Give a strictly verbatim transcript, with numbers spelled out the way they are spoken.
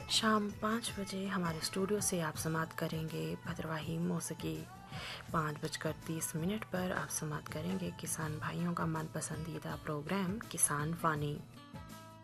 शाम पाँच बजे हमारे स्टूडियो से आप समाप्त करेंगे भद्रवाही मौसीकी। पाँच बजकर तीस मिनट पर आप समाप्त करेंगे किसान भाइयों का मन पसंदीदा प्रोग्राम किसान वाणी।